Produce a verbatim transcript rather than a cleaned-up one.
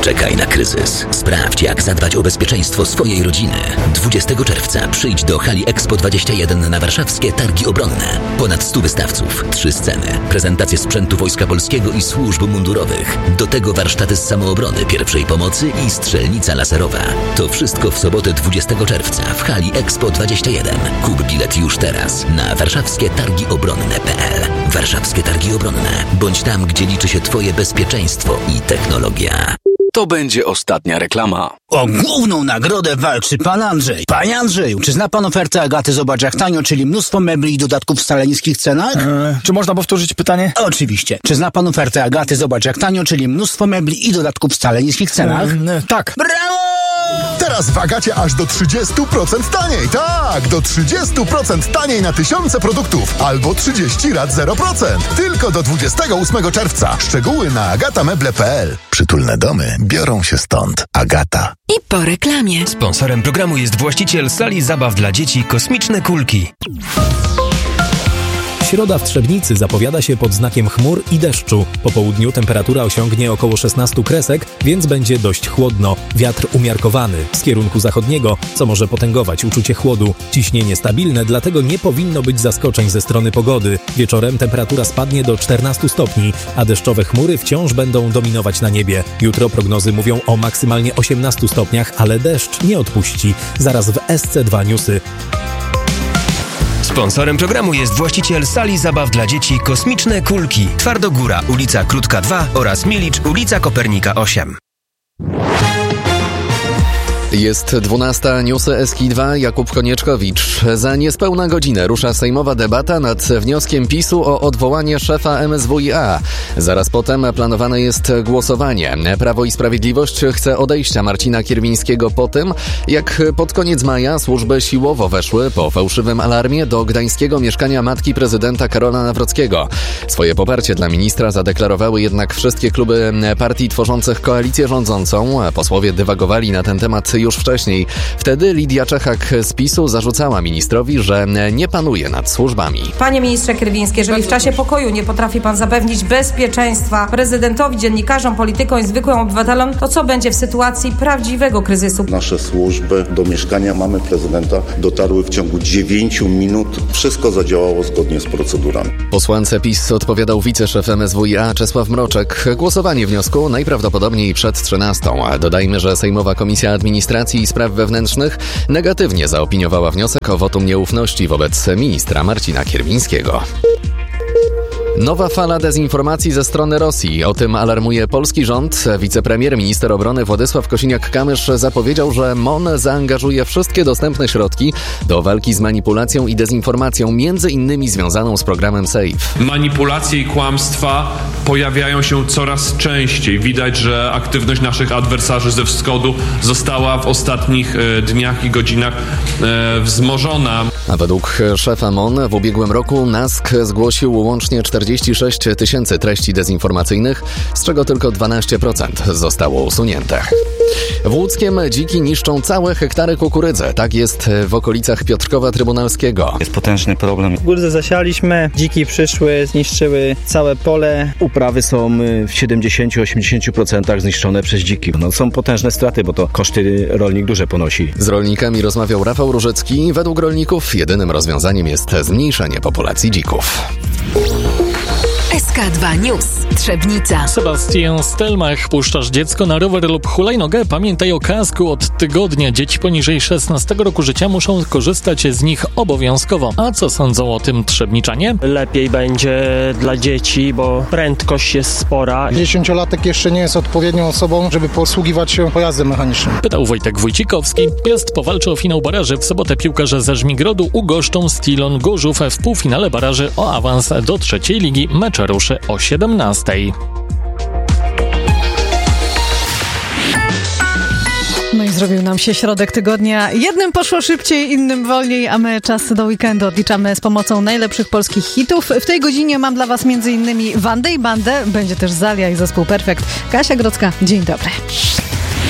czekaj na kryzys. Sprawdź, jak zadbać o bezpieczeństwo swojej rodziny. dwudziestego czerwca przyjdź do hali Expo dwadzieścia jeden na warszawskie Targi Obronne. Ponad stu wystawców, trzy sceny, prezentacje sprzętu Wojska Polskiego i służb mundurowych. Do tego warsztaty z samoobrony, pierwszej pomocy i strzelnica laserowa. To wszystko w sobotę dwudziestego czerwca w hali Expo dwadzieścia jeden. Kup bilet już teraz na warszawskie targi obronne kropka p l. Warszawskie Targi Obronne. Bądź tam, gdzie liczy się Twoje bezpieczeństwo i technologia. To będzie ostatnia reklama. O główną nagrodę walczy pan Andrzej. Panie Andrzeju, czy zna pan ofertę Agaty Zobacz jak tanio, czyli mnóstwo mebli i dodatków w wcale niskich cenach? Eee, czy można powtórzyć pytanie? Oczywiście. Czy zna pan ofertę Agaty Zobacz jak tanio, czyli mnóstwo mebli i dodatków w wcale niskich cenach? Eee, tak. Brawo! Teraz w Agacie aż do trzydzieści procent taniej. Tak, do trzydzieści procent taniej na tysiące produktów. Albo trzydzieści rat zero procent. Tylko do dwudziestego ósmego czerwca. Szczegóły na agatameble kropka p l. Przytulne domy biorą się stąd. Agata. I po reklamie. Sponsorem programu jest właściciel sali zabaw dla dzieci Kosmiczne Kulki. Środa w Trzebnicy zapowiada się pod znakiem chmur i deszczu. Po południu temperatura osiągnie około szesnaście kresek, więc będzie dość chłodno. Wiatr umiarkowany z kierunku zachodniego, co może potęgować uczucie chłodu. Ciśnienie stabilne, dlatego nie powinno być zaskoczeń ze strony pogody. Wieczorem temperatura spadnie do czternastu stopni, a deszczowe chmury wciąż będą dominować na niebie. Jutro prognozy mówią o maksymalnie osiemnastu stopniach, ale deszcz nie odpuści. Zaraz w S C dwa Newsy. Sponsorem programu jest właściciel sali zabaw dla dzieci Kosmiczne Kulki. Twardogóra, ulica Krótka dwa oraz Milicz, ulica Kopernika osiem. Jest dwunasta, newsy S K dwa, Jakub Konieczkowicz. Za niespełna godzinę rusza sejmowa debata nad wnioskiem PiSu o odwołanie szefa M S W i A. Zaraz potem planowane jest głosowanie. Prawo i Sprawiedliwość chce odejścia Marcina Kierwińskiego po tym, jak pod koniec maja służby siłowo weszły po fałszywym alarmie do gdańskiego mieszkania matki prezydenta Karola Nawrockiego. Swoje poparcie dla ministra zadeklarowały jednak wszystkie kluby partii tworzących koalicję rządzącą. Posłowie dywagowali na ten temat już wcześniej. Wtedy Lidia Czechak z PiSu zarzucała ministrowi, że nie panuje nad służbami. Panie ministrze Kierwiński, jeżeli w czasie pokoju nie potrafi pan zapewnić bezpieczeństwa prezydentowi, dziennikarzom, politykom i zwykłym obywatelom, to co będzie w sytuacji prawdziwego kryzysu? Nasze służby do mieszkania mamy prezydenta dotarły w ciągu dziewięciu minut. Wszystko zadziałało zgodnie z procedurami. Posłance PiS odpowiadał wiceszef M S W i A Czesław Mroczek. Głosowanie wniosku najprawdopodobniej przed trzynastą. Dodajmy, że Sejmowa Komisja Administracji i Spraw Wewnętrznych negatywnie zaopiniowała wniosek o wotum nieufności wobec ministra Marcina Kierwińskiego. Nowa fala dezinformacji ze strony Rosji. O tym alarmuje polski rząd. Wicepremier, minister obrony Władysław Kosiniak-Kamysz zapowiedział, że M O N zaangażuje wszystkie dostępne środki do walki z manipulacją i dezinformacją, między innymi związaną z programem SAFE. Manipulacje i kłamstwa pojawiają się coraz częściej. Widać, że aktywność naszych adwersarzy ze wschodu została w ostatnich e, dniach i godzinach e, wzmożona. A według szefa M O N w ubiegłym roku NASK zgłosił łącznie czterdzieści sześć tysięcy treści dezinformacyjnych, z czego tylko dwanaście procent zostało usunięte. W Łódzkiem dziki niszczą całe hektary kukurydzy. Tak jest w okolicach Piotrkowa Trybunalskiego. Jest potężny problem. Kukurydzę zasialiśmy, dziki przyszły, zniszczyły całe pole. Uprawy są w siedemdziesiąt do osiemdziesięciu procent zniszczone przez dziki. No, są potężne straty, bo to koszty rolnik duże ponosi. Z rolnikami rozmawiał Rafał Różycki. Według rolników jedynym rozwiązaniem jest zmniejszenie populacji dzików. S K dwa News. Trzebnica. Sebastian Stelmach. Puszczasz dziecko na rower lub hulajnogę? Pamiętaj o kasku. Od tygodnia dzieci poniżej szesnastego roku życia muszą korzystać z nich obowiązkowo. A co sądzą o tym trzebniczanie? Lepiej będzie dla dzieci, bo prędkość jest spora. Dziesięciolatek jeszcze nie jest odpowiednią osobą, żeby posługiwać się pojazdem mechanicznym. Pytał Wojtek Wójcikowski. Piast powalczy o finał baraży. W sobotę piłkarze ze Żmigrodu ugoszczą Stilon Gorzów. W półfinale baraży o awans do trzeciej ligi. Mecz ruszy o siedemnastej. No i zrobił nam się środek tygodnia. Jednym poszło szybciej, innym wolniej, a my czas do weekendu odliczamy z pomocą najlepszych polskich hitów. W tej godzinie mam dla was między innymi Wandę i Bandę, będzie też Zalia i zespół Perfekt. Kasia Grodzka, dzień dobry.